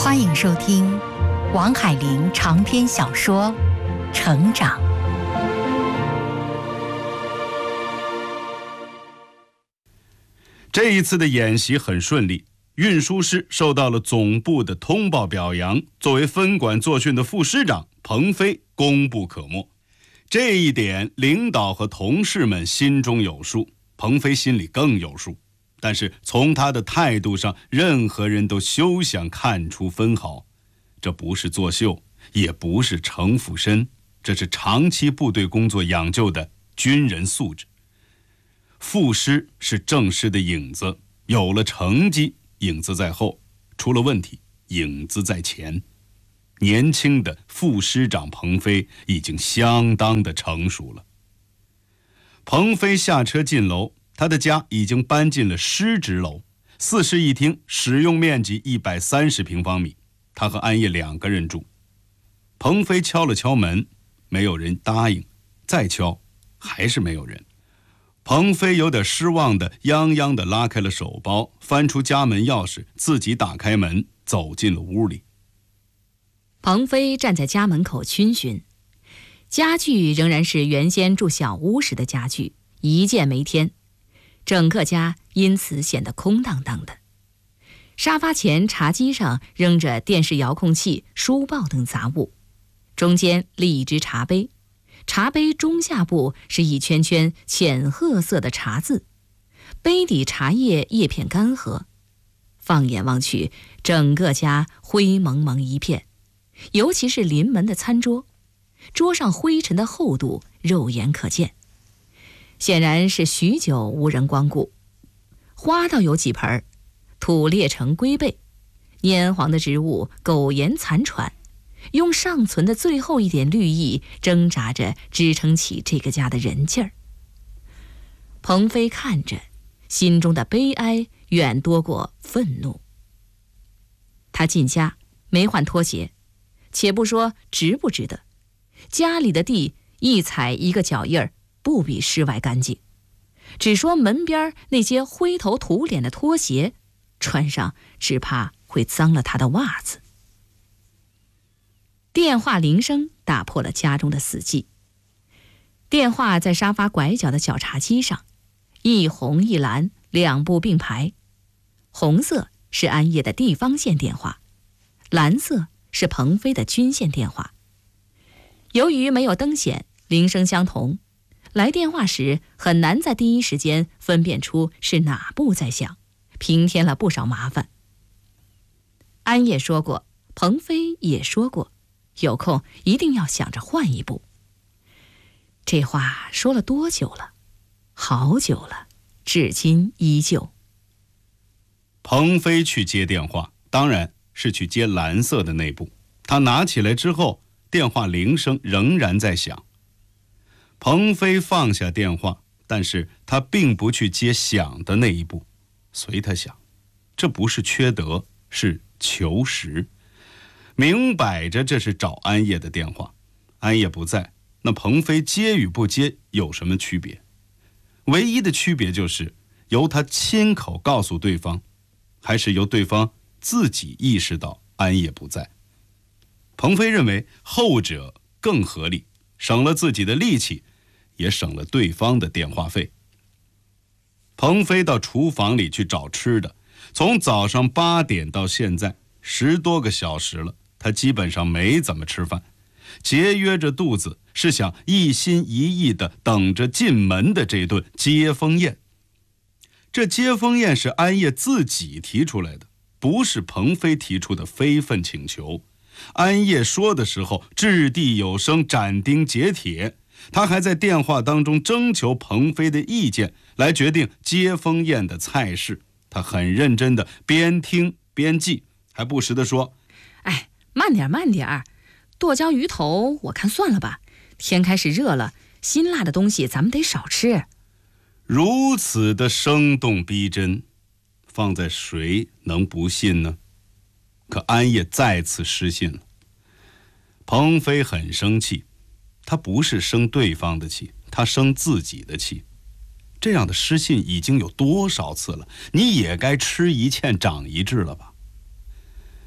欢迎收听王海玲长篇小说《成长》。 这一次的演习很顺利，运输师受到了总部的通报表扬，作为分管作训的副师长彭飞功不可没。这一点领导和同事们心中有数，彭飞心里更有数，但是从他的态度上，任何人都休想看出分毫。这不是作秀，也不是城府深，这是长期部队工作养就的军人素质。副师是正师的影子，有了成绩，影子在后；出了问题，影子在前。年轻的副师长彭飞已经相当的成熟了。彭飞下车进楼，他的家已经搬进了师职楼，4室1厅，使用面积130平方米。他和安叶2个人住。彭飞敲了敲门，没有人答应，再敲，还是没有人。彭飞有点失望的泱泱地拉开了手包，翻出家门钥匙，自己打开门，走进了屋里。 彭飞站在家门口逡巡，家具仍然是原先住小屋时的家具，一件没添，整个家因此显得空荡荡的。沙发前茶几上扔着电视遥控器、书报等杂物，中间立一只茶杯，茶杯中下部是一圈圈浅褐色的茶渍，杯底茶叶叶片干涸。放眼望去，整个家灰蒙蒙一片，尤其是临门的餐桌，桌上灰尘的厚度肉眼可见，显然是许久无人光顾。花倒有几盆，土裂成龟背，蔫黄的植物苟延残喘，用尚存的最后一点绿意挣扎着支撑起这个家的人劲儿。彭飞看着，心中的悲哀远多过愤怒。他进家没换拖鞋，且不说值不值得，家里的地一踩一个脚印儿，不比室外干净。只说门边那些灰头土脸的拖鞋，穿上只怕会脏了他的袜子。电话铃声打破了家中的死寂。电话在沙发拐角的小茶几上，一红一蓝2部并排，红色是安叶的地方线电话，蓝色是彭飞的军线电话。由于没有灯显，铃声相同，来电话时很难在第一时间分辨出是哪部在响，平添了不少麻烦。安叶说过，彭飞也说过，有空一定要想着换一部。这话说了多久了？好久了，至今依旧。 彭飞去接电话，当然是去接蓝色的那部。他拿起来之后，电话铃声仍然在响。彭飞放下电话，但是他并不去接响的那一部。随他想，这不是缺德，是求实。明摆着这是找安叶的电话，安叶不在，那彭飞接与不接有什么区别？唯一的区别就是由他亲口告诉对方，还是由对方自己意识到安叶不在。彭飞认为后者更合理，省了自己的力气，也省了对方的电话费。彭飞到厨房里去找吃的，从早上8点到现在10多个小时了，他基本上没怎么吃饭，节约着肚子，是想一心一意地等着进门的这顿接风宴。这接风宴是安叶自己提出来的，不是彭飞提出的非分请求。安叶说的时候掷地有声，斩钉截铁，他还在电话当中征求彭飞的意见，来决定接风宴的菜式。他很认真的边听边记，还不时地说： 哎，慢点慢点，剁椒鱼头我看算了吧，天开始热了，辛辣的东西咱们得少吃。 如此的生动逼真，放在谁能不信呢？可安叶再次失信了。彭飞很生气，他不是生对方的气，他生自己的气。这样的失信已经有多少次了？你也该吃一堑长一智了吧？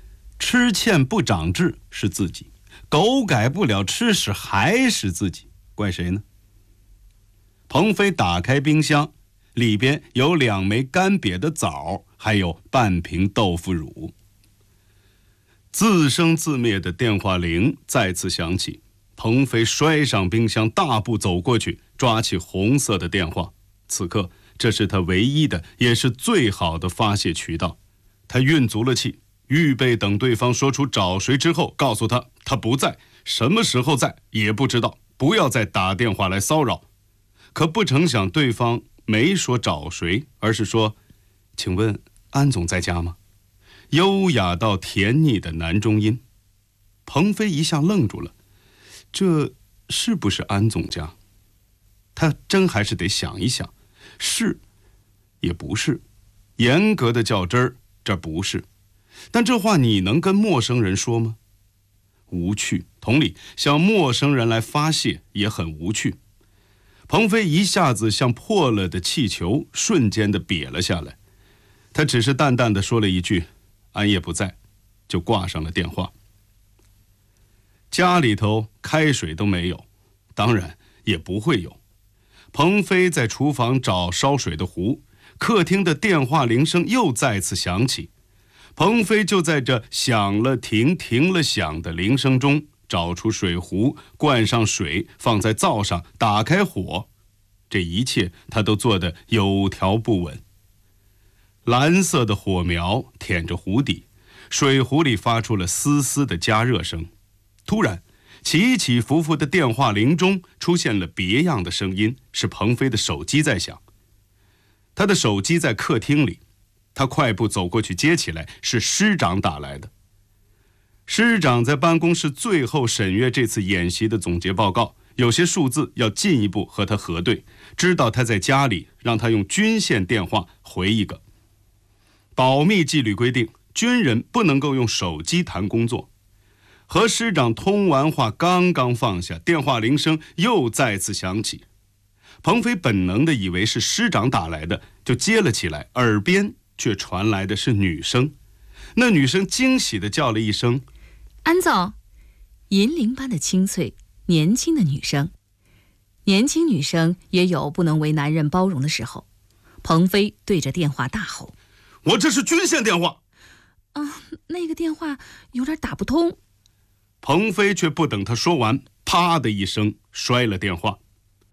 吃堑不长智是自己，狗改不了吃屎还是自己，怪谁呢？鹏飞打开冰箱，里边有2枚干瘪的枣，还有半瓶豆腐乳。自生自灭的电话铃再次响起，鹏飞摔上冰箱，大步走过去，抓起红色的电话。此刻，这是他唯一的也是最好的发泄渠道。他运足了气，预备等对方说出找谁之后，告诉他他不在，什么时候在也不知道，不要再打电话来骚扰。可不成想对方没说找谁，而是说，请问安总在家吗？优雅到甜腻的男中音。鹏飞一下愣住了，这是不是安总家？他真还是得想一想，是也不是，严格的较真儿，这不是。但这话你能跟陌生人说吗？无趣。同理，向陌生人来发泄也很无趣。鹏飞一下子像破了的气球，瞬间的瘪了下来。他只是淡淡的说了一句安也不在，就挂上了电话。家里头开水都没有，当然也不会有。鹏飞在厨房找烧水的壶，客厅的电话铃声又再次响起。鹏飞就在这响了停，停了响的铃声中找出水壶，灌上水，放在灶上，打开火。这一切他都做得有条不紊。蓝色的火苗舔着壶底，水壶里发出了丝丝的加热声。突然，起起伏伏的电话铃中出现了别样的声音，是鹏飞的手机在响。他的手机在客厅里，他快步走过去接起来，是师长打来的。师长在办公室最后审阅这次演习的总结报告，有些数字要进一步和他核对，知道他在家里，让他用军线电话回一个。保密纪律规定，军人不能够用手机谈工作。和师长通完话刚刚放下，电话铃声又再次响起。鹏飞本能地以为是师长打来的，就接了起来，耳边却传来的是女声。那女生惊喜地叫了一声安总，银铃般的清脆，年轻的女生。年轻女生也有不能为男人包容的时候。鹏飞对着电话大吼， 我这是军线电话。 那个电话有点打不通。 鹏飞却不等他说完，啪的一声摔了电话。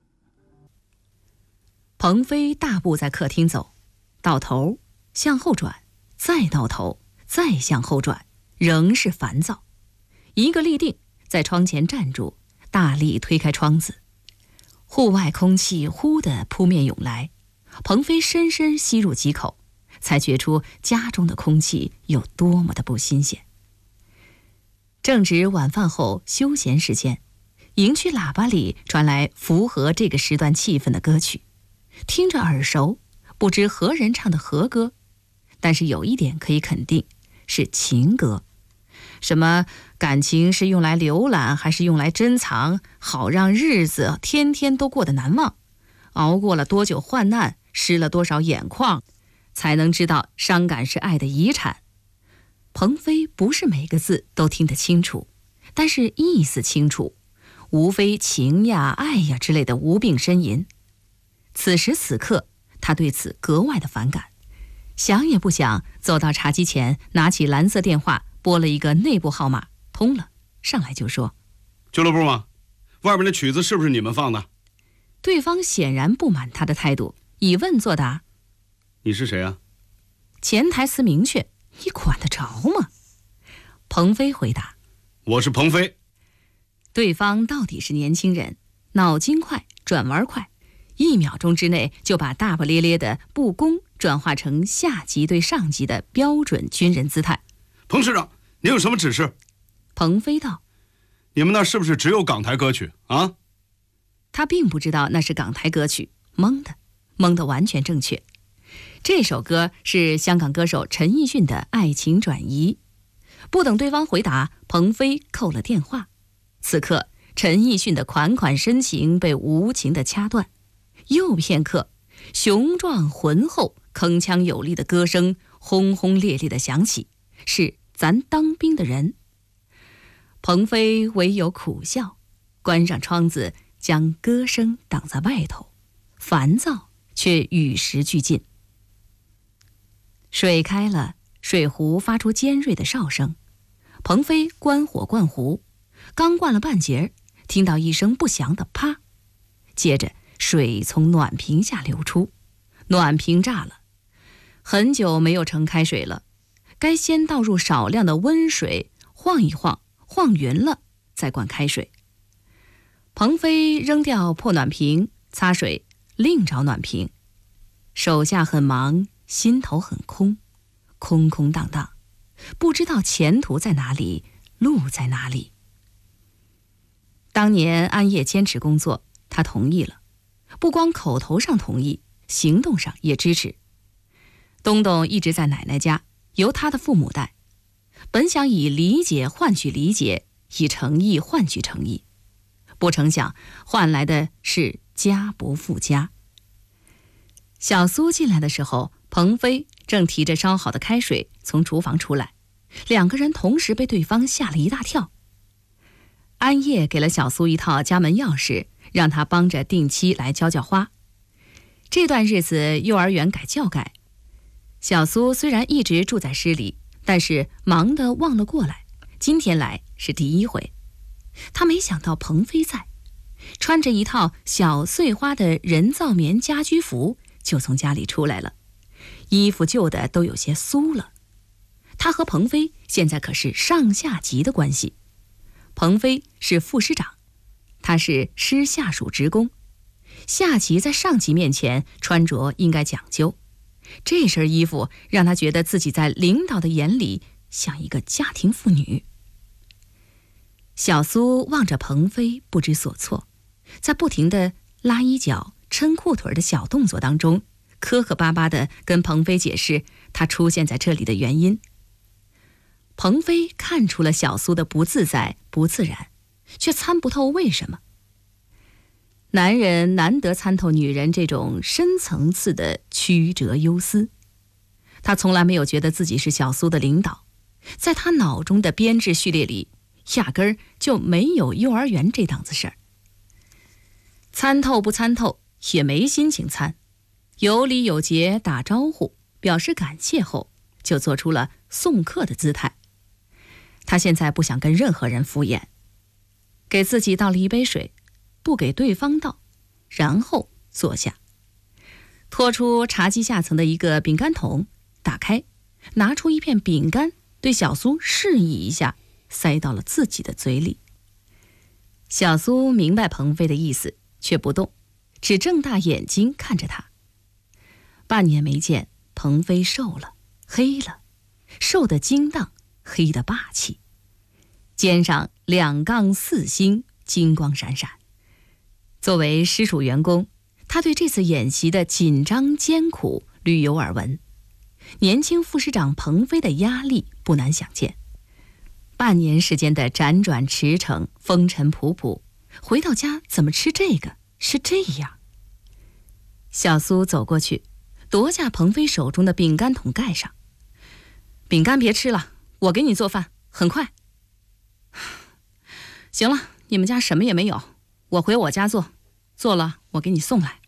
鹏飞大步在客厅走，到头向后转，再到头，再向后转，仍是烦躁。一个立定，在窗前站住，大力推开窗子。户外空气忽地扑面涌来，鹏飞深深吸入几口，才觉出家中的空气有多么的不新鲜。正值晚饭后休闲时间，营区喇叭里传来符合这个时段气氛的歌曲，听着耳熟，不知何人唱的和歌，但是有一点可以肯定，是情歌。什么感情是用来浏览还是用来珍藏，好让日子天天都过得难忘，熬过了多久患难，湿了多少眼眶，才能知道伤感是爱的遗产。鹏飞不是每个字都听得清楚，但是意思清楚，无非情呀爱呀之类的无病呻吟。此时此刻他对此格外的反感，想也不想走到茶几前，拿起蓝色电话拨了一个内部号码，通了，上来就说， 俱乐部吗？外面的曲子是不是你们放的？ 对方显然不满他的态度，以问作答。 你是谁啊？ 潜台词明确，你管得着吗？鹏飞回答， 我是鹏飞。 对方到底是年轻人，脑筋快，转弯快，1秒钟之内就把大不咧咧的不公转化成下级对上级的标准军人姿态。 彭师长，您有什么指示？ 鹏飞道， 你们那是不是只有港台歌曲啊？ 他并不知道那是港台歌曲，蒙的完全正确。这首歌是香港歌手陈奕迅的《爱情转移》。不等对方回答，鹏飞扣了电话。此刻陈奕迅的款款深情被无情地掐断。又片刻，雄壮浑厚铿锵有力的歌声轰轰烈烈地响起，是咱当兵的人。鹏飞唯有苦笑，关上窗子，将歌声挡在外头，烦躁却与时俱进。水开了，水壶发出尖锐的哨声。鹏飞关火灌壶，刚灌了半截，听到一声不祥的啪，接着水从暖瓶下流出，暖瓶炸了。很久没有盛开水了，该先倒入少量的温水，晃一晃，晃匀了再灌开水。鹏飞扔掉破暖瓶，擦水，另找暖瓶。手下很忙，心头很空，空空荡荡，不知道前途在哪里，路在哪里。当年安叶坚持工作，他同意了，不光口头上同意，行动上也支持。东东一直在奶奶家，由他的父母带，本想以理解换取理解，以诚意换取诚意，不成想换来的是家不复家。小苏进来的时候，鹏飞正提着烧好的开水从厨房出来，两个人同时被对方吓了一大跳。安叶给了小苏一套家门钥匙，让他帮着定期来浇浇花。这段日子幼儿园改教改，小苏虽然一直住在市里，但是忙得忘了过来，今天来是第一回。他没想到鹏飞在，穿着一套小碎花的人造棉家居服就从家里出来了，衣服旧的都有些酥了。他和鹏飞现在可是上下级的关系，鹏飞是副师长，他是师下属职工，下级在上级面前穿着应该讲究。这身衣服让他觉得自己在领导的眼里像一个家庭妇女。小苏望着鹏飞不知所措，在不停地拉衣角、抻裤腿的小动作当中，磕磕巴巴地跟鹏飞解释他出现在这里的原因。鹏飞看出了小苏的不自在、不自然，却参不透为什么。男人难得参透女人这种深层次的曲折忧思。他从来没有觉得自己是小苏的领导，在他脑中的编制序列里，压根儿就没有幼儿园这档子事儿。参透不参透，也没心情参，有礼有节打招呼，表示感谢后，就做出了送客的姿态。他现在不想跟任何人敷衍，给自己倒了一杯水，不给对方倒，然后坐下，拖出茶几下层的一个饼干桶，打开，拿出一片饼干，对小苏示意一下，塞到了自己的嘴里。小苏明白鹏飞的意思，却不动，只睁大眼睛看着他。半年没见，鹏飞瘦了，黑了，瘦得精当，黑得霸气，肩上2杠4星金光闪闪。作为师属员工，他对这次演习的紧张艰苦屡有耳闻。年轻副师长鹏飞的压力不难想见。半年时间的辗转驰骋，风尘仆仆，回到家怎么吃这个？是这样。小苏走过去，夺下鹏飞手中的饼干桶盖上。饼干别吃了，我给你做饭，很快。行了，你们家什么也没有，我回我家做了我给你送来。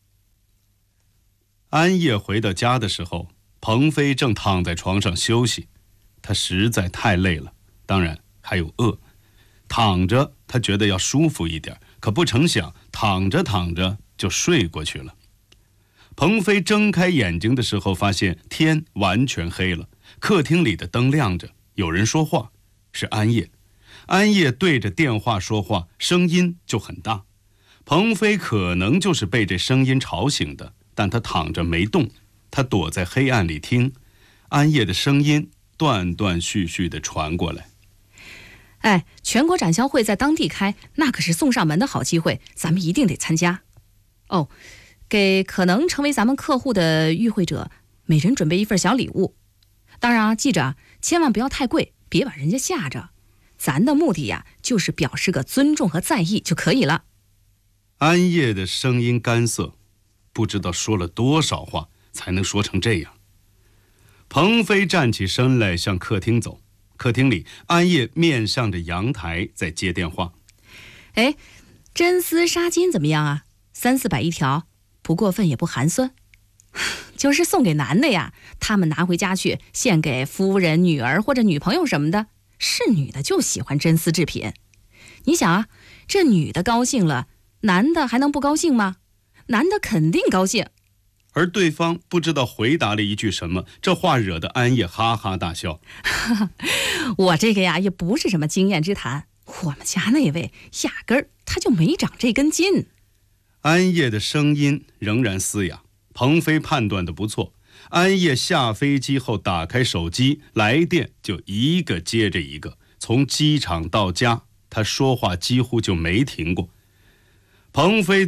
安叶回到家的时候，鹏飞正躺在床上休息，他实在太累了，当然还有饿。躺着他觉得要舒服一点，可不成想躺着躺着就睡过去了。鹏飞睁开眼睛的时候，发现天完全黑了，客厅里的灯亮着，有人说话，是安叶。安叶对着电话说话，声音就很大。鹏飞可能就是被这声音吵醒的，但他躺着没动，他躲在黑暗里听，安叶的声音断断续续地传过来。 哎，全国展销会在当地开，那可是送上门的好机会，咱们一定得参加。哦，给可能成为咱们客户的与会者每人准备一份小礼物。当然啊，记着千万不要太贵，别把人家吓着。咱的目的呀，就是表示个尊重和在意就可以了。 安叶的声音干涩，不知道说了多少话才能说成这样。鹏飞站起身来向客厅走， 客厅里，安叶面向着阳台在接电话。 哎，真丝纱巾怎么样啊？300-400一条，不过分也不寒酸。就是送给男的呀，他们拿回家去献给夫人、女儿或者女朋友什么的。是女的就喜欢真丝制品。你想啊，这女的高兴了，男的还能不高兴吗？男的肯定高兴。 而对方不知道回答了一句什么，这话惹得安叶哈哈大笑。 我这个呀也不是什么经验之谈，我们家那位压根儿他就没长这根筋。 安叶的声音仍然嘶哑。鹏飞判断得不错，安叶下飞机后打开手机，来电就一个接着一个，从机场到家，他说话几乎就没停过。鹏飞